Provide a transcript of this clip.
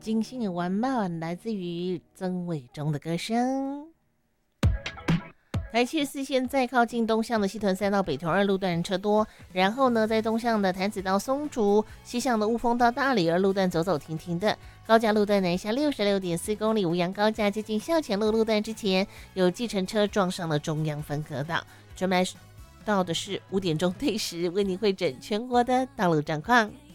精心的玩伴来自于曾伟忠的歌声。台74线再靠近东向的西屯3到北屯2路段人车多，然后呢，在东向的潭子到松竹，西向的雾峰到大理2路段走走停停的。高架路段南下66.4公里，吴阳高架接近校前路路段之前，有计程车撞上了中央分隔岛。准备到的是5点钟对时为您会诊全国的道路状况。